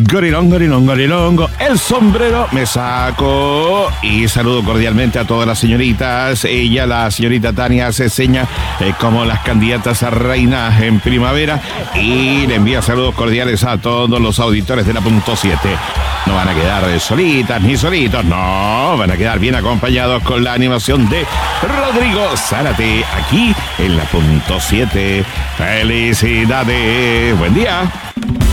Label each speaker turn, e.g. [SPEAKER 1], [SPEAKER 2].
[SPEAKER 1] Gorilongo, el sombrero me saco y saludo cordialmente a todas las señoritas. Ella, la señorita Tania, se seña como las candidatas a reina en primavera y le envía saludos cordiales a todos los auditores de la Punto 7. No van a quedar solitas ni solitos, no, van a quedar bien acompañados con la animación de Rodrigo Zárate aquí en la Punto 7. ¡Felicidades! ¡Buen día!